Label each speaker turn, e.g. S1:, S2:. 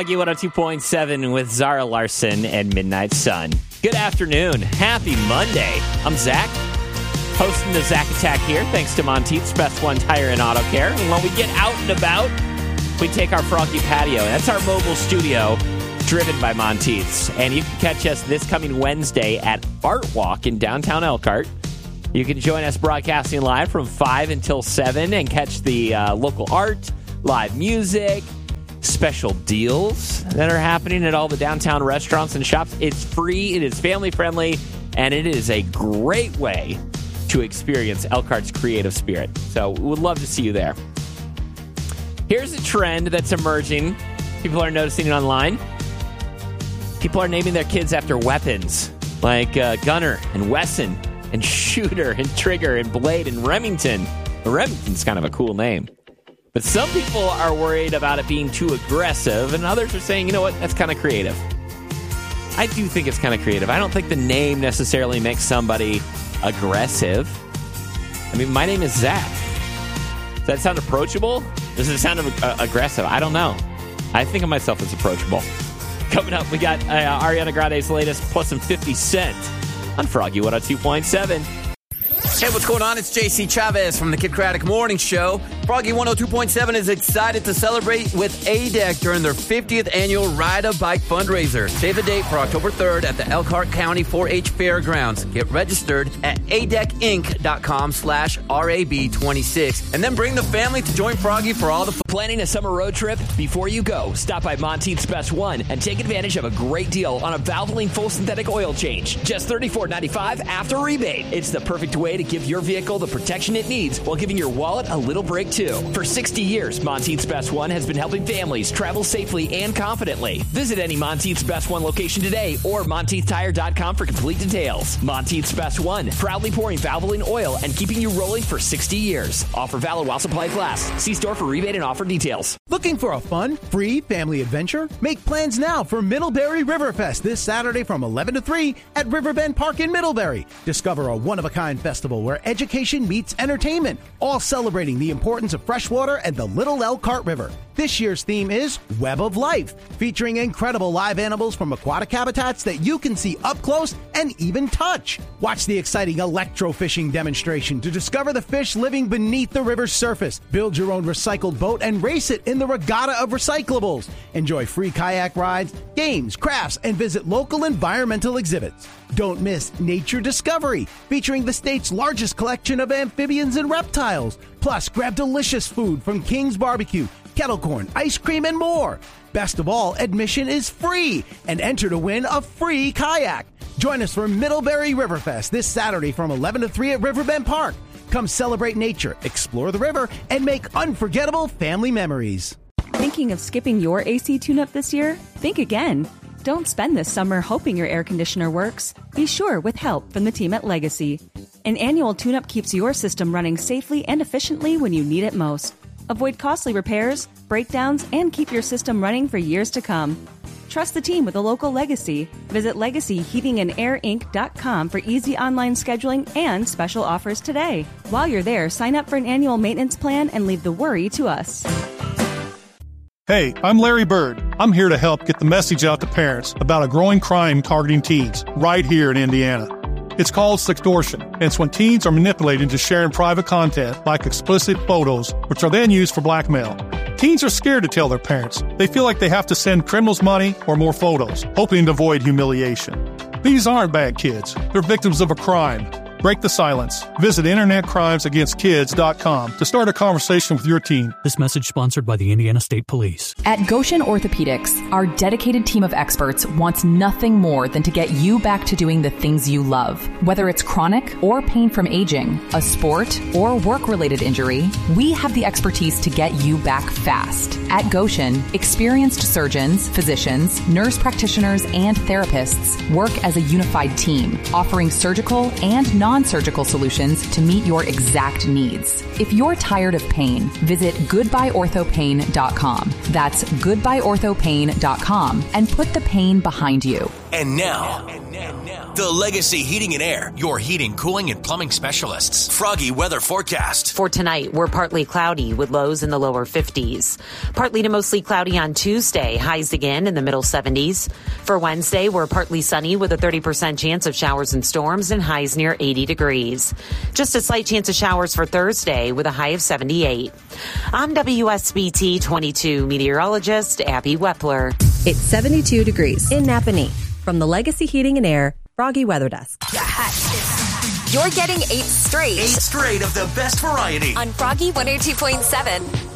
S1: Froggy 102.7 with Zara Larson and Midnight Sun. Good afternoon. Happy Monday. I'm Zach, hosting the Zach Attack here, thanks to Monteith's Best One Tire and Auto Care. And when we get out and about, we take our Froggy Patio. That's our mobile studio, driven by Monteith's. And you can catch us this coming Wednesday at Art Walk in downtown Elkhart. You can join us broadcasting live from 5 until 7 and catch the local art, live music, special deals that are happening at all the downtown restaurants and shops. It's free, it is family-friendly, and it is a great way to experience Elkhart's creative spirit. So we would love to see you there. Here's a trend that's emerging. People are noticing it online. People are naming their kids after weapons, like Gunner and Wesson and Shooter and Trigger and Blade and Remington. Remington's kind of a cool name. But some people are worried about it being too aggressive, and others are saying, you know what, that's kind of creative. I do think it's kind of creative. I don't think the name necessarily makes somebody aggressive. I mean, my name is Zach. Does that sound approachable? Does it sound aggressive? I don't know. I think of myself as approachable. Coming up, we got Ariana Grande's latest, plus some 50 Cent on Froggy 102.7.
S2: Hey, what's going on? It's JC Chavez from the Kid Craddock Morning Show. Froggy 102.7 is excited to celebrate with ADEC during their 50th annual Ride a Bike fundraiser. Save the date for October 3rd at the Elkhart County 4-H Fairgrounds. Get registered at adecinc.com/RAB26 and then bring the family to join Froggy for all the fun.
S3: Planning a summer road trip? Before you go, stop by Monteith's Best One and take advantage of a great deal on a Valvoline full synthetic oil change. Just $34.95 after rebate. It's the perfect way to give your vehicle the protection it needs while giving your wallet a little break too. For 60 years, Monteith's Best One has been helping families travel safely and confidently. Visit any Monteith's Best One location today or MonteithTire.com for complete details. Monteith's Best One, proudly pouring Valvoline oil and keeping you rolling for 60 years. Offer valid while supplies last. See store for rebate and offer details.
S4: Looking for a fun, free family adventure? Make plans now for Middlebury Riverfest this Saturday from 11 to 3 at Riverbend Park in Middlebury. Discover a one-of-a-kind festival where education meets entertainment, all celebrating the importance of freshwater and the Little Elkhart River. This year's theme is Web of Life, featuring incredible live animals from aquatic habitats that you can see up close and even touch. Watch the exciting electrofishing demonstration to discover the fish living beneath the river's surface. Build your own recycled boat and race it in the Regatta of Recyclables. Enjoy free kayak rides, games, crafts, and visit local environmental exhibits. Don't miss Nature Discovery, featuring the state's largest collection of amphibians and reptiles. Plus, grab delicious food from King's Barbecue, kettle corn, ice cream, and more. Best of all, admission is free, and enter to win a free kayak. Join us for Middlebury Riverfest this Saturday from 11 to 3 at Riverbend Park. Come celebrate nature, explore the river, and make unforgettable family memories.
S5: Thinking of skipping your AC tune-up this year? Think again. Don't spend this summer hoping your air conditioner works. Be sure with help from the team at Legacy. An annual tune-up keeps your system running safely and efficiently when you need it most. Avoid costly repairs, breakdowns, and keep your system running for years to come. Trust the team with a local Legacy. Visit LegacyHeatingandAirInc.com for easy online scheduling and special offers today. While you're there, sign up for an annual maintenance plan and leave the worry to us.
S6: Hey, I'm Larry Bird. I'm here to help get the message out to parents about a growing crime targeting teens right here in Indiana. It's called sextortion, and it's when teens are manipulated into sharing private content like explicit photos, which are then used for blackmail. Teens are scared to tell their parents. They feel like they have to send criminals money or more photos, hoping to avoid humiliation. These aren't bad kids. They're victims of a crime. Break the silence. Visit InternetCrimesAgainstKids.com to start a conversation with your teen.
S7: This message sponsored by the Indiana State Police.
S8: At Goshen Orthopedics, our dedicated team of experts wants nothing more than to get you back to doing the things you love. Whether it's chronic or pain from aging, a sport, or work-related injury, we have the expertise to get you back fast. At Goshen, experienced surgeons, physicians, nurse practitioners, and therapists work as a unified team, offering surgical and non-surgical solutions to meet your exact needs. If you're tired of pain, visit goodbyeorthopain.com. That's goodbyeorthopain.com and put the pain behind you.
S9: And now, the Legacy Heating and Air, your heating, cooling, and plumbing specialists. Froggy weather forecast.
S10: For tonight, we're partly cloudy with lows in the lower 50s. Partly to mostly cloudy on Tuesday, highs again in the middle 70s. For Wednesday, we're partly sunny with a 30% chance of showers and storms and highs near 80 degrees. Just a slight chance of showers for Thursday with a high of 78. I'm WSBT 22 meteorologist Abby Wepler.
S11: It's 72 degrees in Napanee. From the Legacy Heating and Air Froggy Weather Desk.
S12: You're getting 8 straight.
S9: 8 straight of the best variety.
S12: On Froggy 102.7.